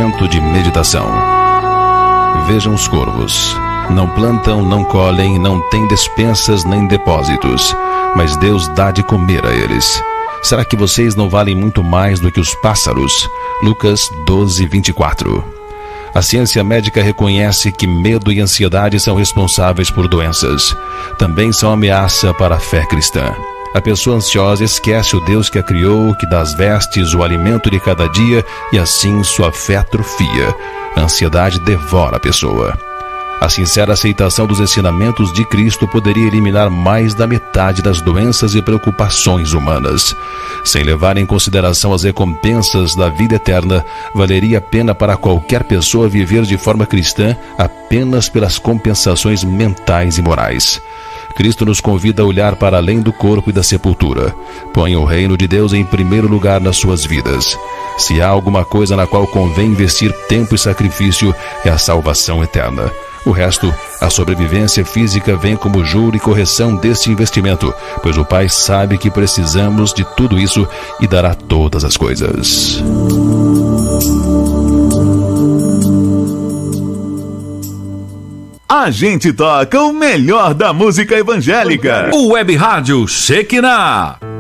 momento de meditação. Vejam os corvos. Não plantam, não colhem, não têm despensas nem depósitos, mas Deus dá de comer a eles. Será que vocês não valem muito mais do que os pássaros? Lucas 12:24. A ciência médica reconhece que medo e ansiedade são responsáveis por doenças. Também são ameaça para a fé cristã. A pessoa ansiosa esquece o Deus que a criou, que dá as vestes, o alimento de cada dia, e assim sua fé atrofia. A ansiedade devora a pessoa. A sincera aceitação dos ensinamentos de Cristo poderia eliminar mais da metade das doenças e preocupações humanas. Sem levar em consideração as recompensas da vida eterna, valeria a pena para qualquer pessoa viver de forma cristã apenas pelas compensações mentais e morais. Cristo nos convida a olhar para além do corpo e da sepultura. Ponha o reino de Deus em primeiro lugar nas suas vidas. Se há alguma coisa na qual convém investir tempo e sacrifício, é a salvação eterna. O resto, a sobrevivência física, vem como juro e correção deste investimento, pois o Pai sabe que precisamos de tudo isso e dará todas as coisas. A gente toca o melhor da música evangélica. O Web Rádio Shekinah.